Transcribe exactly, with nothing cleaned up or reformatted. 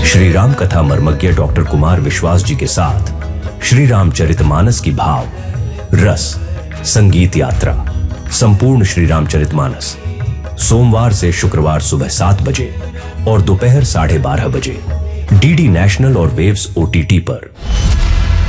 श्री राम कथा मर्मज्ञ डॉक्टर कुमार विश्वास जी के साथ श्री रामचरितमानस की भाव रस संगीत यात्रा संपूर्ण श्री रामचरितमानस सोमवार से शुक्रवार सुबह सात बजे और दोपहर साढ़े बारह बजे डीडी नेशनल और वेव्स ओटीटी पर।